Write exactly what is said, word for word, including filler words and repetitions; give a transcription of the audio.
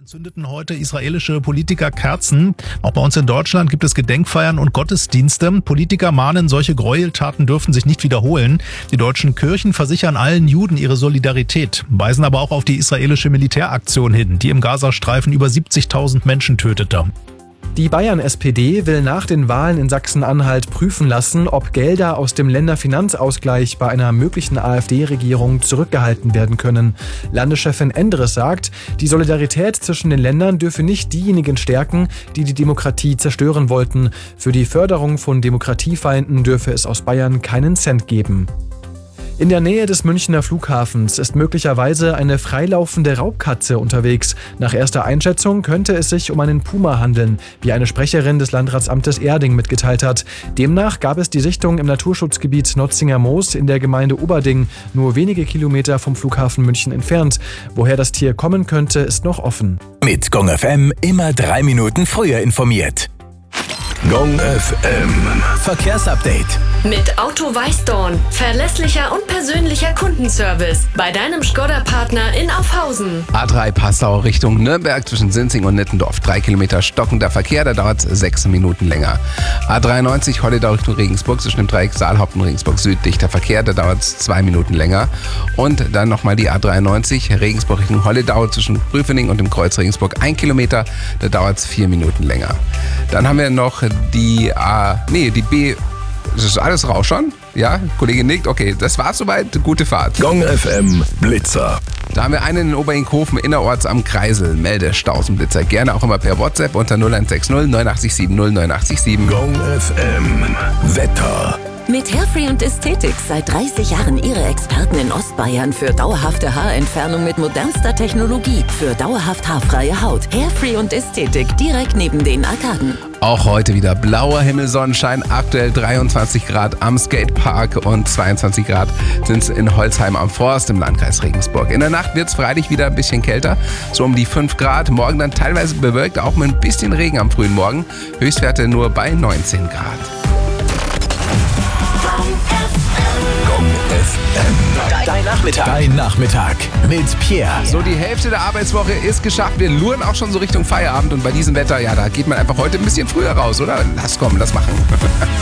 Entzündeten heute israelische Politiker Kerzen. Auch bei uns in Deutschland gibt es Gedenkfeiern und Gottesdienste. Politiker mahnen, solche Gräueltaten dürfen sich nicht wiederholen. Die deutschen Kirchen versichern allen Juden ihre Solidarität, weisen aber auch auf die israelische Militäraktion hin, die im Gazastreifen über siebzigtausend Menschen tötete. Die Bayern-S P D will nach den Wahlen in Sachsen-Anhalt prüfen lassen, ob Gelder aus dem Länderfinanzausgleich bei einer möglichen AfD-Regierung zurückgehalten werden können. Landeschefin Endres sagt, die Solidarität zwischen den Ländern dürfe nicht diejenigen stärken, die die Demokratie zerstören wollten. Für die Förderung von Demokratiefeinden dürfe es aus Bayern keinen Cent geben. In der Nähe des Münchner Flughafens ist möglicherweise eine freilaufende Raubkatze unterwegs. Nach erster Einschätzung könnte es sich um einen Puma handeln, wie eine Sprecherin des Landratsamtes Erding mitgeteilt hat. Demnach gab es die Sichtung im Naturschutzgebiet Notzinger Moos in der Gemeinde Oberding, nur wenige Kilometer vom Flughafen München entfernt. Woher das Tier kommen könnte, ist noch offen. Mit Gong F M immer drei Minuten früher informiert. Gong F M Verkehrsupdate. Mit Auto Weißdorn. Verlässlicher und persönlicher Kundenservice. Bei deinem Škoda-Partner in Aufhausen. A drei Passau Richtung Nürnberg zwischen Sinzing und Nittendorf. Drei Kilometer stockender Verkehr, da dauert es sechs Minuten länger. A dreiundneunzig Holledau Richtung Regensburg zwischen dem Dreieck Saalhaupt und Regensburg Süd. Dichter Verkehr, da dauert es zwei Minuten länger. Und dann nochmal die A dreiundneunzig Regensburg Richtung Holledau zwischen Prüfening und dem Kreuz Regensburg. Ein Kilometer, da dauert es vier Minuten länger. Dann haben wir noch die A, nee, die B. Das ist alles raus schon? Ja, Kollege nickt. Okay, das war's soweit. Gute Fahrt. Gong F M Blitzer. Da haben wir einen in Oberhinkhofen innerorts am Kreisel. Melde Stausenblitzer. Gerne auch immer per WhatsApp unter null eins sechs null neun acht sieben null neun acht sieben. Gong F M Wetter. Mit Hairfree und Ästhetik seit dreißig Jahren Ihre Experten in Ostbayern für dauerhafte Haarentfernung mit modernster Technologie. Für dauerhaft haarfreie Haut. Hairfree und Ästhetik direkt neben den Arkaden. Auch heute wieder blauer Himmel, Sonnenschein. Aktuell dreiundzwanzig Grad am Skatepark und zweiundzwanzig Grad sind es in Holzheim am Forst im Landkreis Regensburg. In der Nacht wird es freilich wieder ein bisschen kälter, so um die fünf Grad. Morgen dann teilweise bewölkt, auch mit ein bisschen Regen am frühen Morgen. Höchstwerte nur bei neunzehn Grad. Gong F M. Dein Nachmittag. Dein Nachmittag mit Pierre. So, die Hälfte der Arbeitswoche ist geschafft. Wir luren auch schon so Richtung Feierabend. Und bei diesem Wetter, ja, da geht man einfach heute ein bisschen früher raus, oder? Lass kommen, lass machen.